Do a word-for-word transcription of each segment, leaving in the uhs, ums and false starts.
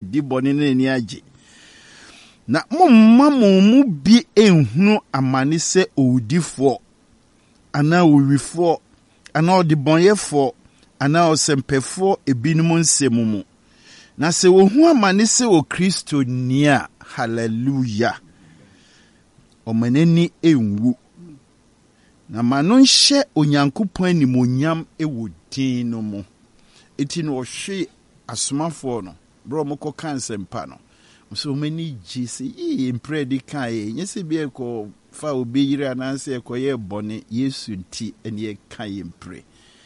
di bɔne ne ni agye na momma mo mu bi enhunu amane sɛ owudifoɔ ana owifoɔ ana ɔdebɔnyɛfoɔ ana ɔsɛmpɛfoɔ ebinom nsɛm mu na sɛ wohu amane sɛ wɔ Kristo ni a hallelujah ɔmanani enwu na mano nhyɛ Onyankopɔn animonyam ɛwɔ din no mu eti no ɔhwe asomafoɔ no bro mo kɔ kansɛmpa no so many G C E impredi kai nyese bi ekɔ fa obi yire ananse ekɔyɛ bɔne Yesu nti ene kai impre.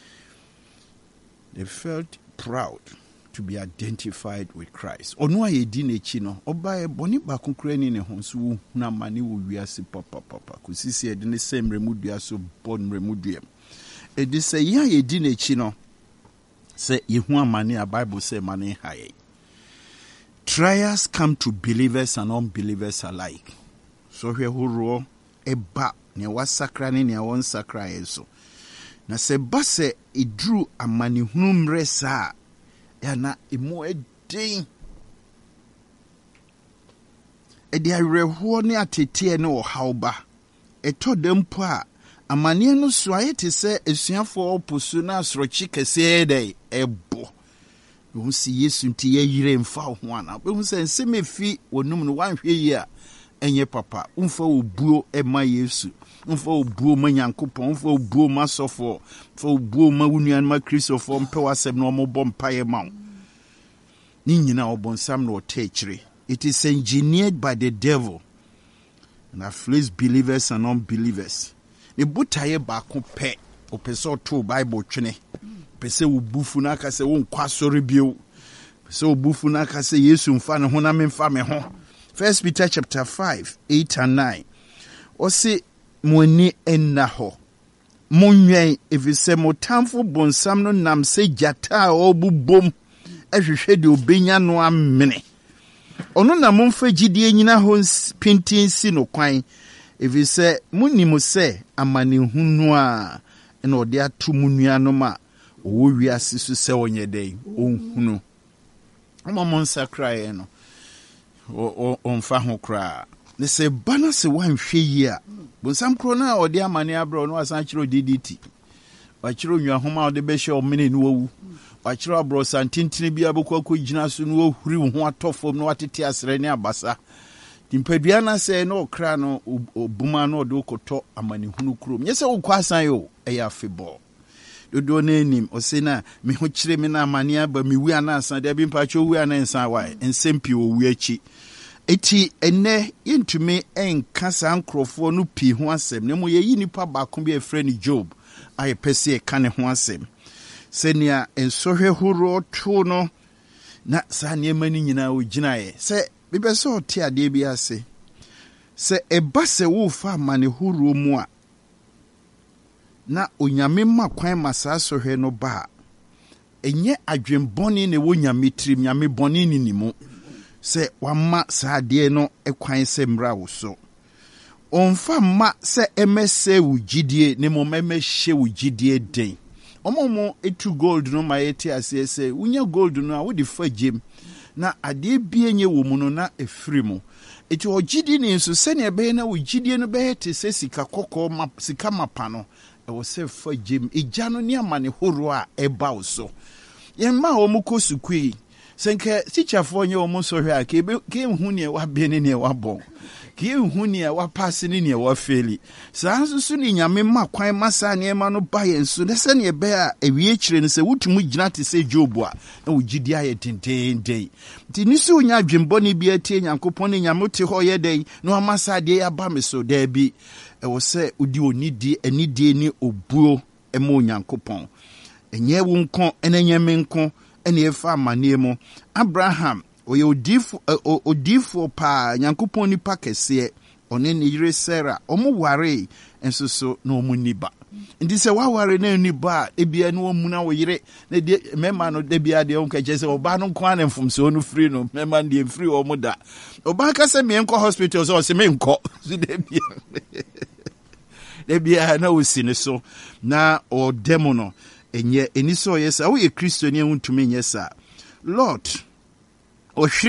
They felt proud to be identified with Christ. Onu aye di n'echi no oba e bɔne ba kokra ni ne ho so na mane wo wiase papa papa kusisi e de ne sem remudua so bon remuduam. E de sɛ ya ye di n'echi no sɛ yehu amane a Bible sɛ mane haye. Trials come to believers and unbelievers alike. So here huro eba ne wasakra ne ne won sakra yeso. Na se ba se idru amani hunu mresa ya na emu eden. E de areho ne atete ne ohawba. Eto dempo a amane no so ayete se esuafo oposu na asrochi kese ede ebo. Who see Yesu nti ye yire mfa ho ana be hu se nseme fi wonum no wanhwe yi a enye papa umfa obuo ema Yesu umfa obuo ma Nyankopon umfa obuo ma sofo umfa obuo ma wunuan ma Christopher mpe wasem no omobɔ mpaye ma ni nyina obonsam no otechire. It is engineered by the devil and afflicts believers and unbelievers. Ne butaye ba ko pe opeso to Bible twene pese ubufu na kase won kwasori bio pese ubufu na kase Yesu mfa ne ho na memfa me ho. First Peter chapter five eight and nine ose moni enna ho monwen efise motamfo bonsam no nam se jata a obubom ehwehwe de obenya no amene ono na momfa gidie nyina ho pintinsi no kwan efise munnim se amane hunu a na ode atomunua no ma owo wiase so se onye den onhunu omamon sakrae no o onfa ho kra ne se bana se wanhwe yi a bonsam kro na ode amane abro no asan kiro D D T wa kiro nwa homa ode be hye o mene no wu wa kiro abro santintini bia bokwa ko gina so no ohuri wo ho atofom no watete asere ne abasa timpadua na se no kra no obuma no ode okoto amane hunu krom nyese wo kwasan yo eya afebo dodo na enim osena me ho kire me na amane aba me wi anansa de bi mpacho wi anansa wa ensempi wo wi achi eti ene yentumi enka sa nkrofo no pi ho asem ne mo ye yi nipa ba ko bi efre ni Job aye pese e ka ne ho asem senia ensohwe horo to no na sa ne mani nyina o ginae se bebe so te ade bi ase se eba se wo fa amane horo mu a na onyame makwan masasohwe no ba enye adwenboni ne wo nyame trim nyame boni ni nimu se wama saade no ekwan se mra wo so onfa ma se emese wugidie ne mo memehye wugidie den omomo etu gold no ma yeti ase se unya gold no a wo de fagem na ade bie nye wo mu no na efiri mu eti ogidi ni nso se ne be na wugidie no be te se sika kokko ma sika mapa no e wo se fagem egya no ne amane horo a eba wo so yemma o mu kosukui senke sichafo nye o mu sohwe a ke ke hu ne wa be ne ne wa bon ke hu ne wa pass ne ne wa feli sa nsusu ni nyame makwan masa ne ma no ba yensu ne se ne be a ewie kire ne se wutumu gina te se Job a na wugidi aye tentenden ti ni se onya dwembo ne bi atie Nyankopon ne nyame te ho ye den no amasa de ya ba me so da bi e wo se odi onidi anidie ni obuo e mo Nyankopon enye wo nko enenye me nko ene efa amane mu Abraham oye odifo odifo pa Nyankopon nipa kese one ne yire Sarah omo ware enso so na omo niba ndi se wa ware na niba ebia na omu na wo yire na de mema no de bia de onka chese oba no nko ana mfumse onu free no mema de free omo da oba ka se me enko hospital so se me enko so de bia de bia na osine so na o demo no enye eniso yesa wo ye Kristo ni ehuntume nyesa Lord o